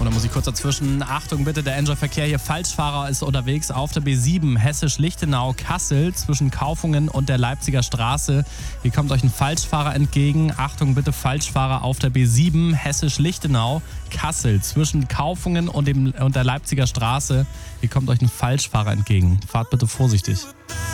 Und dann muss ich kurz dazwischen. Achtung bitte, der Enjoy-Verkehr hier. Falschfahrer ist unterwegs auf der B7 Hessisch-Lichtenau-Kassel zwischen Kaufungen und der Leipziger Straße. Hier kommt euch ein Falschfahrer entgegen. Achtung bitte, Falschfahrer auf der B7 Hessisch-Lichtenau-Kassel zwischen Kaufungen und der Leipziger Straße. Hier kommt euch ein Falschfahrer entgegen. Fahrt bitte vorsichtig.